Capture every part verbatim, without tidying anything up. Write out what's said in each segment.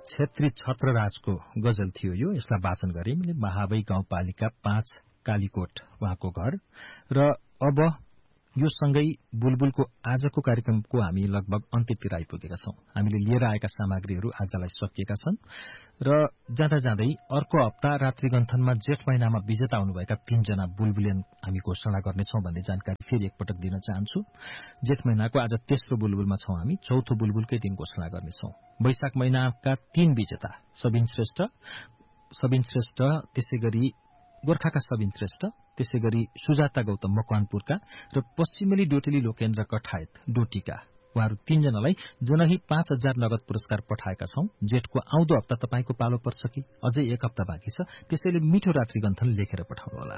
छेत्री छत्रराजको गजल थियो यो। यसलाई वाचन गरे मैले महाबै गाउँपालिका पाँच कालीकोट उहाँको घर। र अब यो सँगै बुलबुलको आजको कार्यक्रमको हामी लगभग अन्त्यतिर आइपुगेका छौं। हामीले लिएर आएका सामग्रीहरू आजलाई सकिएका छन् र जाँदा जाँदै अर्को हप्ता रात्रिगन्थनमा जेठ महिनामा विजेता हुनुभएका तीनजना बुलबुलियन हामी घोषणा गर्नेछौं भन्ने जानकारी फेरि एकपटक दिन चाहन्छु। जेठ महिनाको आज तेस्रो बुलबुलमा छौं हामी, चौथो बुलबुलकै दिन घोषणा गर्नेछौं। वैशाख महिनाका तीन विजेता सबिन श्रेष्ठ सबिन श्रेष्ठ त्यसै गरी गोर्खाका सबिन श्रेष्ठ, त्यसै गरी सुजाता गौतम मकवानपुरका र पश्चिमेली डोटेली लोकेन्द्र कठायत डोटीका उहाँहरू तीनजनालाई जनही पाँच हजार नगद पुरस्कार पठाएका छौं। जेठको आउँदो हप्ता तपाईको पालो पर्छ कि अझै एक हप्ता बाँकी छ, त्यसैले मिठो रात्रिगन्थन लेखेर पठाउनुहोला।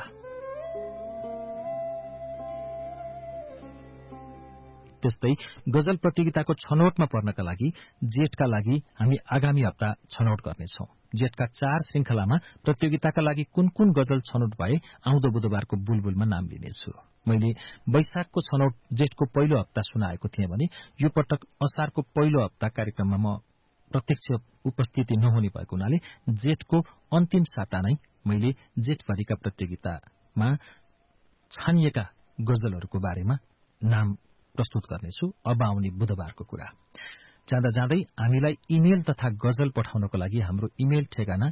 त्यस्तै गजल प्रतियोगिताको छनौटमा पर्नका लागि जेठका लागि हामी आगामी हप्ता छनौट गर्नेछौं। जेठका चार श्रृंखलामा प्रतियोगिताका लागि कुन कुन गजल छनौट भए आउँदो बुधबारको बुलबुलमा नाम लिनेछु। मैले वैशाखको छनौट जेठको पहिलो हप्ता सुनाएको थिएँ भने यो पटक असारको पहिलो हप्ता कार्यक्रममा म प्रत्यक्ष उपस्थिति नहुने भएको हुनाले जेठको अन्तिम साता नै मैले जेठभरिका प्रतियोगितामा छानिएका गजलहरूको बारेमा नाम प्रस्तुत गर्नेछु। अब आउने बुधबारको कुरा जाँदा जाँदै हामीलाई इमेल तथा गजल पठाउनको लागि हाम्रो इमेल ठेगाना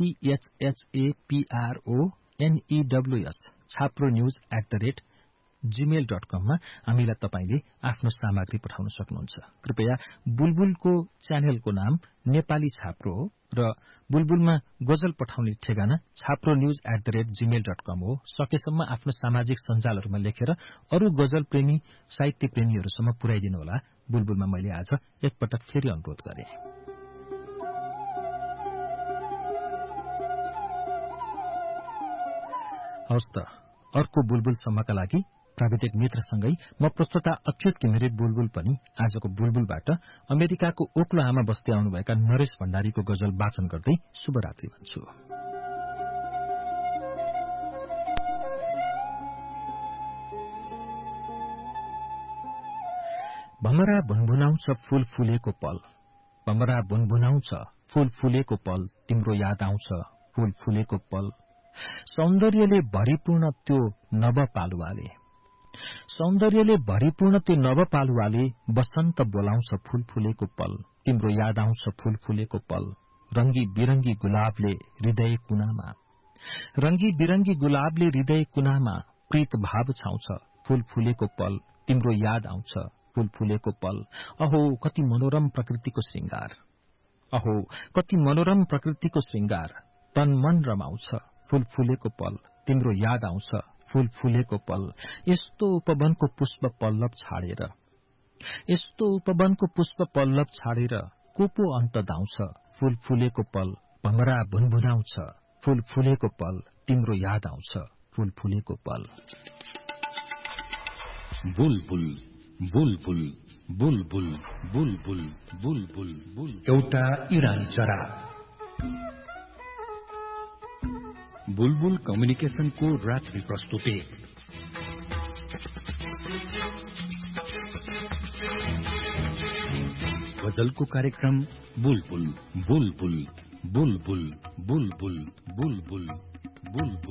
सीएचएचएपीआरओएनईडब्ल्यूएस छाप्रो news at the rate Gmail dot कममा हामीलाई तपाईले आफ्नो सामग्री पठाउन सक्नुहुन्छ। कृपया बुलबुलको च्यानलको नाम नेपाली छाप्रो हो र बुलबुलमा गजल पठाउने ठेगाना छाप्रो news at the rate Gmail dot कम हो। सकेसम्म आफ्नो सामाजिक सञ्जालहरूमा लेखेर अरू गजल प्रेमी साहित्य प्रेमीहरूसम्म पुर्याइदिनुहोला। बुलबुलमा मैले आज एकपटक फेरि अनुरोध गरे। हवस् त अर्को बुलबुलसम्मका लागि प्राविधिक मित्रसँगै म प्रस्तुता अच्युत घिमिरे बुलबुल पनि आजको बुलबुलबाट अमेरिकाको ओक्लाहामा बस्दै आउनुभएका नरेश भण्डारीको गजल वाचन गर्दै शुभरात्रि भन्छु। भमरा भुनभुनाउँछ फूल फुलेको पल, भमरा भुनभुनाउँछ फूल फुलेको पल, तिम्रो याद आउँछ फूल फुलेको पल। सौन्दर्यले भरिपूर्ण त्यो नवपालुवाले, सौन्दर्यले भरिपूर्ण त्यो नवपालुवाले बसन्त बोलाउँछ फूल फुलेको पल, तिम्रो याद आउँछ फूल फुलेको पल। रंगी बिरंगी गुलाबले हृदय कुनामा, रंगी बिरंगी गुलाबले हृदय कुनामा प्रीत भाव छाउँछ फूल फुलेको पल, तिम्रो याद आउँछ फूल फुलेको पल। अहो कति मनोरम प्रकृतिको श्रृंगार, अहो कति मनोरम प्रकृतिको श्रृंगार, तन मन रमाउँछ फूल फुलेको पल, तिम्रो याद आउँछ फूल फुलेको पल। यस्तो उपवनको पुष्प पल्लव छाडेर, यस्तो उपवनको पुष्प पल्लव छाडेर को पो अन्त धाउँछ फूल फुलेको पल। भमरा भुनभुनाउँछ फूल फुलेको पल, तिम्रो याद आउँछ फूल फुलेको पल। बुलबुल बुलबुल बुलबुल बुलबुल बुलबुल बुल एउटा इरानी चरा। बुलबुल कम्युनिकेशनको रात्रि प्रस्तुति। गजलको कार्यक्रम बुलबुल बुलबुल बुलबुल बुलबुल बुलबुल बुलबुल।